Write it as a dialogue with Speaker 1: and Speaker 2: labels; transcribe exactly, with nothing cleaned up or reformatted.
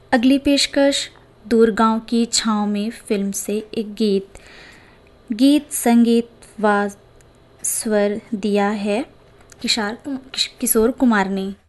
Speaker 1: अगली पेशकश दूर गांव की छाँव में फिल्म से एक गीत। गीत संगीत व स्वर दिया है किशार किशोर कुमार ने।